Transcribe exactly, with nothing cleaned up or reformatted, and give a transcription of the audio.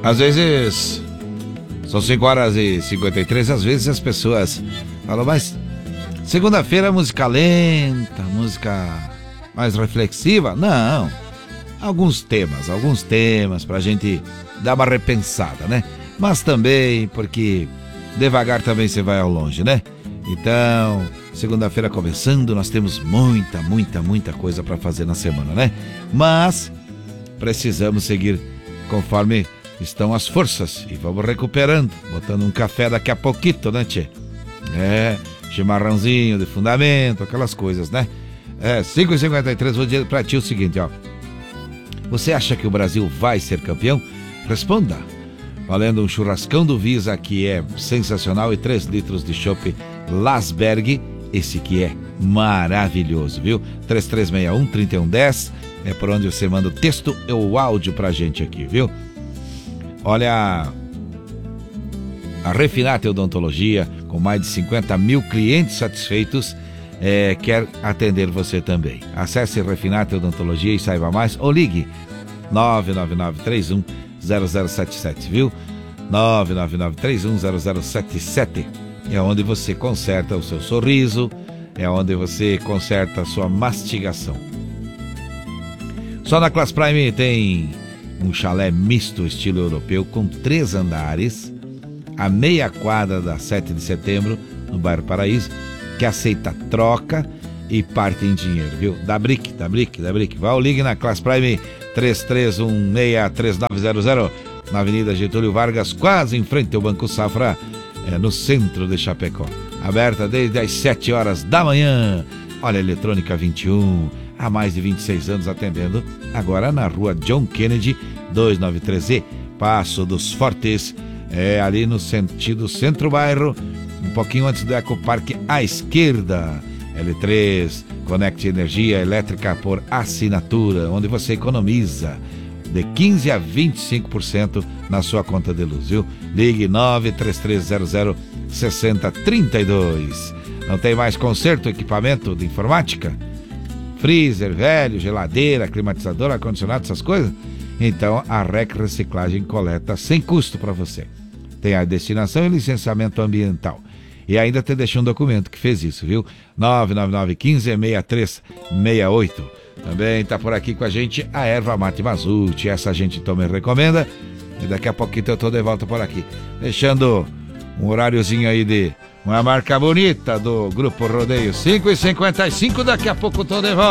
Às vezes, são cinco horas e cinquenta e três, às vezes as pessoas falam, mas segunda-feira música lenta, música mais reflexiva? Não, alguns temas, alguns temas pra gente dar uma repensada, né? Mas também porque devagar também você vai ao longe, né? Então, segunda-feira começando, nós temos muita, muita, muita coisa pra fazer na semana, né? Mas precisamos seguir conforme estão as forças e vamos recuperando, botando um café daqui a pouquinho, né, tchê? É, chimarrãozinho de fundamento, aquelas coisas, né? É, cinco e cinquenta e três, vou dizer pra ti o seguinte, ó. Você acha que o Brasil vai ser campeão? Responda. Valendo um churrascão do Visa, que é sensacional, e três litros de chopp Lasberg, esse que é maravilhoso, viu? três três seis um, três um um zero é por onde você manda o texto e o áudio pra gente aqui, viu? Olha, a Refinate Odontologia, com mais de cinquenta mil clientes satisfeitos, é, quer atender você também. Acesse Refinate Odontologia e saiba mais, ou ligue nove nove nove três um zero zero sete sete, viu? nove nove nove três um zero zero sete sete é onde você conserta o seu sorriso, é onde você conserta a sua mastigação. Só na Class Prime tem um chalé misto estilo europeu com três andares, a meia quadra da sete de setembro, no bairro Paraíso, que aceita troca e parte em dinheiro, viu? Da Brick, da Brick, da Brick. Vá ou ligue na Class Prime três três um seis três nove zero zero, na Avenida Getúlio Vargas, quase em frente ao Banco Safra, é, no centro de Chapecó. Aberta desde as sete horas da manhã. Olha, Eletrônica vinte e um, há mais de vinte e seis anos atendendo, agora na rua John Kennedy, duzentos e noventa e três E, Passo dos Fortes, é ali no sentido centro-bairro, um pouquinho antes do Ecoparque à esquerda. L três, conecte energia elétrica por assinatura, onde você economiza de quinze a vinte e cinco por cento na sua conta de luz, viu? Ligue nove três três zero zero seis zero três dois. Não tem mais conserto, equipamento de informática? Freezer velho, geladeira, climatizador, ar-condicionado, essas coisas? Então a R E C Reciclagem coleta sem custo para você. Tem a destinação e licenciamento ambiental. E ainda te deixa um documento que fez isso, viu? nove nove nove um cinco seis três seis oito. Também tá por aqui com a gente a Erva Mate Mazute. Essa a gente também recomenda. E daqui a pouquinho eu tô de volta por aqui. Deixando um horáriozinho aí de uma marca bonita do Grupo Rodeio. cinco e cinquenta e cinco, daqui a pouco eu tô de volta.